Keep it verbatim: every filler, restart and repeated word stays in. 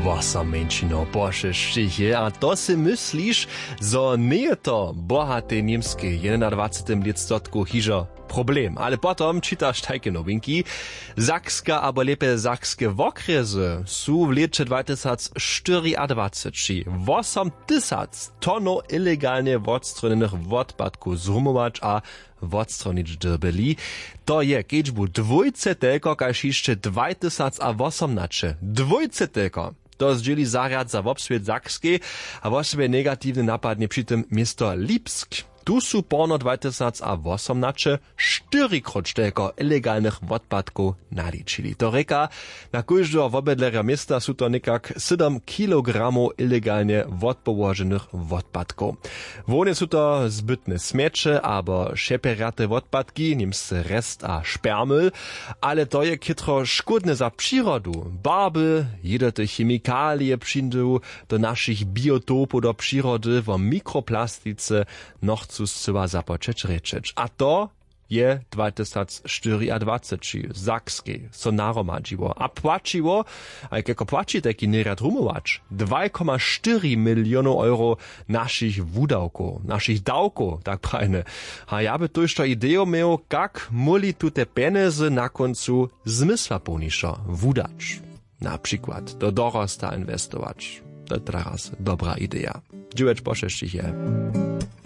Wasser menšino pošešćih, a to si mysliš, zo nije to bohate niemskie jednadvacetym listotka hižo problem. Ale potom čitaš tajke nowinki. Sakska, aber lepe sakske wokrezy su w lecie dwa tysiące czternastym osiem tysięcy tonów illegalnie odstronionych odpadków zrumować a odstronić byli. To je kiečbu dwójce tylko, kaž jeszcze dwa tysiące osiemnaście. Dwójce tylko. To zdzieli zariad za obswiet Sakskiej, a właściwie negatywny napadnie przy tym miasto Lipsk. Tu su porno dwa tysiące osiemnaście czterykrotnie tylko illegalnych odpadków naliczyli. To reka, na każdego wobydlera miasta su to nekak siedem kilogramów illegalnie odpołożonych odpadków. Wone su to zbytne smiecze, albo separate odpadki, niemscy rest a spermyl, ale to je kitro szkodne za przyrodu. Barby, jede te chemikalie przyjdą do naszych biotopów, do przyrody, w mikroplastice, noch zu zcela započeć rečeć. A to je dwa tysiące czternastym Sakskiej, so naromadziło. A płaciło, a jako płaci taki nerad rumować, dwa przecinek cztery miliony euro naszych wudałków, naszych dałków, tak prajne. A ja by to jeszcze ideę miał, jak mogli tu te pieniądze na końcu zmysła pełniejszo wudać. Na przykład do dorosta inwestować. To teraz dobra idea. Dziękuję po je.